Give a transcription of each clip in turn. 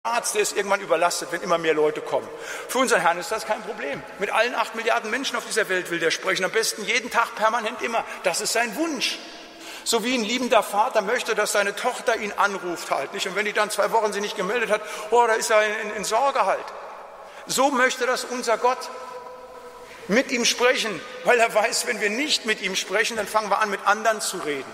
Arzt, der ist irgendwann überlastet, wenn immer mehr Leute kommen. Für unseren Herrn ist das kein Problem. Mit allen 8 Milliarden Menschen auf dieser Welt will der sprechen. Am besten jeden Tag, permanent, immer. Das ist sein Wunsch. So wie ein liebender Vater möchte, dass seine Tochter ihn anruft halt, nicht? Und wenn die dann 2 Wochen sich nicht gemeldet hat, oh, da ist er in Sorge halt. So möchte das unser Gott. Mit ihm sprechen, weil er weiß, wenn wir nicht mit ihm sprechen, dann fangen wir an, mit anderen zu reden.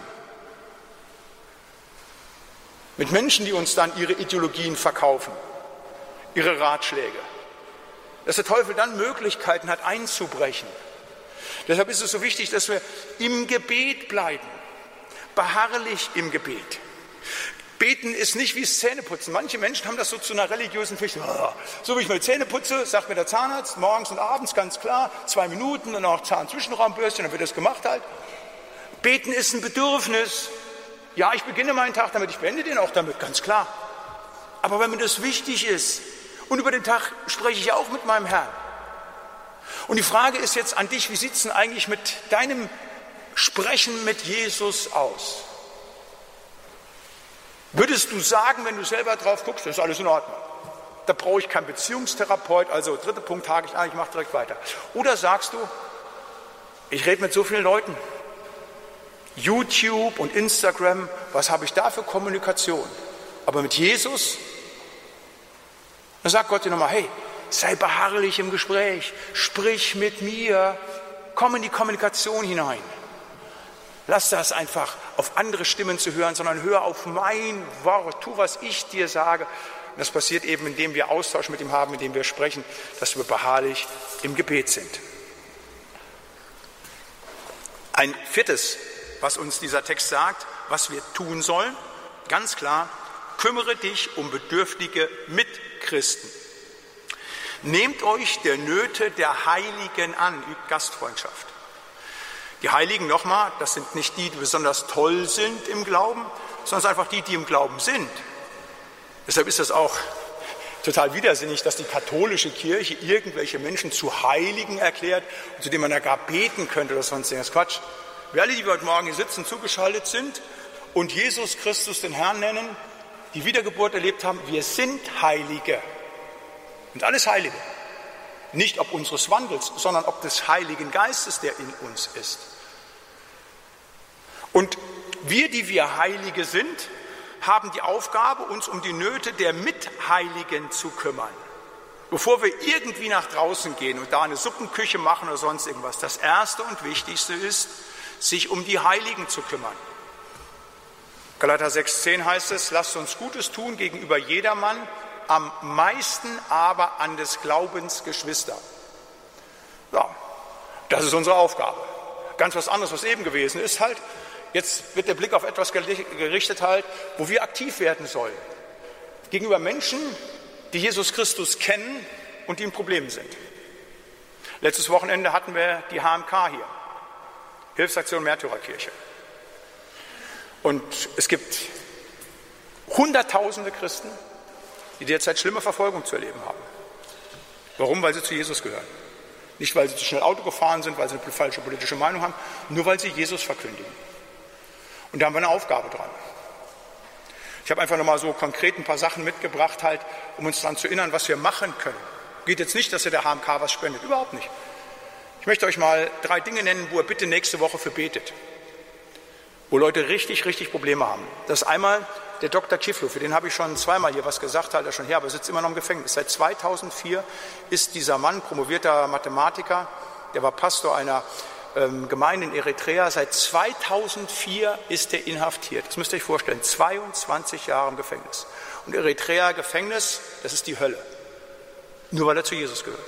Mit Menschen, die uns dann ihre Ideologien verkaufen, ihre Ratschläge. Dass der Teufel dann Möglichkeiten hat, einzubrechen. Deshalb ist es so wichtig, dass wir im Gebet bleiben, beharrlich im Gebet. Beten ist nicht wie das Zähneputzen. Manche Menschen haben das so zu einer religiösen Pflicht. So wie ich meine Zähne putze, sagt mir der Zahnarzt, morgens und abends, ganz klar, 2 Minuten, dann auch Zahnzwischenraumbürstchen, dann wird das gemacht halt. Beten ist ein Bedürfnis. Ja, ich beginne meinen Tag damit, ich beende den auch damit, ganz klar. Aber wenn mir das wichtig ist, und über den Tag spreche ich auch mit meinem Herrn. Und die Frage ist jetzt an dich, wie sieht es denn eigentlich mit deinem Sprechen mit Jesus aus? Würdest du sagen, wenn du selber drauf guckst, das ist alles in Ordnung? Da brauche ich keinen Beziehungstherapeut, also 3. Punkt, hake ich an, ich mache direkt weiter. Oder sagst du, ich rede mit so vielen Leuten, YouTube und Instagram, was habe ich da für Kommunikation? Aber mit Jesus, dann sagt Gott dir nochmal, hey, sei beharrlich im Gespräch, sprich mit mir, komm in die Kommunikation hinein. Lass das einfach auf andere Stimmen zu hören, sondern hör auf mein Wort, tu, was ich dir sage. Und das passiert eben, indem wir Austausch mit ihm haben, indem wir sprechen, dass wir beharrlich im Gebet sind. Ein 4., was uns dieser Text sagt, was wir tun sollen, ganz klar, kümmere dich um bedürftige Mitchristen. Nehmt euch der Nöte der Heiligen an, übt Gastfreundschaft. Die Heiligen, nochmal, das sind nicht die, die besonders toll sind im Glauben, sondern einfach die, die im Glauben sind. Deshalb ist das auch total widersinnig, dass die katholische Kirche irgendwelche Menschen zu Heiligen erklärt, zu denen man ja gar beten könnte oder sonst irgendwas. Quatsch. Wir alle, die wir heute Morgen hier sitzen, zugeschaltet sind und Jesus Christus den Herrn nennen, die Wiedergeburt erlebt haben, wir sind Heilige. Und alles Heilige. Nicht ob unseres Wandels, sondern ob des Heiligen Geistes, der in uns ist. Und wir, die wir Heilige sind, haben die Aufgabe, uns um die Nöte der Mitheiligen zu kümmern. Bevor wir irgendwie nach draußen gehen und da eine Suppenküche machen oder sonst irgendwas. Das Erste und Wichtigste ist, sich um die Heiligen zu kümmern. Galater 6,10 heißt es, lasst uns Gutes tun gegenüber jedermann, am meisten aber an des Glaubens Geschwister. Ja, das ist unsere Aufgabe. Ganz was anderes, was eben gewesen ist halt, jetzt wird der Blick auf etwas gerichtet halt, wo wir aktiv werden sollen. Gegenüber Menschen, die Jesus Christus kennen und die in Problemen sind. Letztes Wochenende hatten wir die HMK hier. Hilfsaktion Märtyrerkirche. Und es gibt Hunderttausende Christen, die derzeit schlimme Verfolgung zu erleben haben. Warum? Weil sie zu Jesus gehören. Nicht, weil sie zu schnell Auto gefahren sind, weil sie eine falsche politische Meinung haben, nur weil sie Jesus verkündigen. Und da haben wir eine Aufgabe dran. Ich habe einfach nochmal so konkret ein paar Sachen mitgebracht, halt, um uns daran zu erinnern, was wir machen können. Geht jetzt nicht, dass ihr der HMK was spendet, überhaupt nicht. Ich möchte euch mal 3 Dinge nennen, wo ihr bitte nächste Woche für betet. Wo Leute richtig, richtig Probleme haben. Das ist einmal der Dr. Ciflu, für den habe ich schon zweimal hier was gesagt, halt er schon her, aber sitzt immer noch im Gefängnis. Seit 2004 ist dieser Mann promovierter Mathematiker, der war Pastor einer Gemeinde in Eritrea. Seit 2004 ist er inhaftiert. Das müsst ihr euch vorstellen, 22 Jahre im Gefängnis. Und Eritrea, Gefängnis, das ist die Hölle. Nur weil er zu Jesus gehört.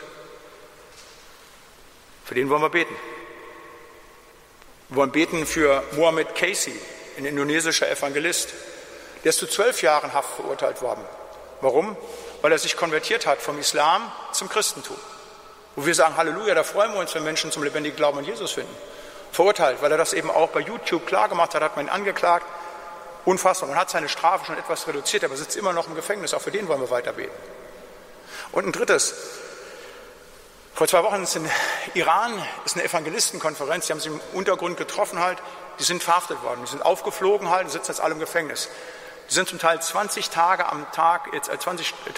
Für den wollen wir beten. Wir wollen beten für Mohammed Casey, ein indonesischer Evangelist. Der ist zu 12 Jahren Haft verurteilt worden. Warum? Weil er sich konvertiert hat vom Islam zum Christentum. Wo wir sagen, Halleluja, da freuen wir uns, wenn Menschen zum lebendigen Glauben an Jesus finden. Verurteilt, weil er das eben auch bei YouTube klargemacht hat, hat man ihn angeklagt. Unfassbar. Man hat seine Strafe schon etwas reduziert, aber sitzt immer noch im Gefängnis. Auch für den wollen wir weiter beten. Und ein drittes. Vor 2 Wochen ist in Iran eine Evangelistenkonferenz, die haben sich im Untergrund getroffen halt, die sind verhaftet worden, die sind aufgeflogen halt und sitzen jetzt alle im Gefängnis. Die sind zum Teil 20 Tage am Tag, 20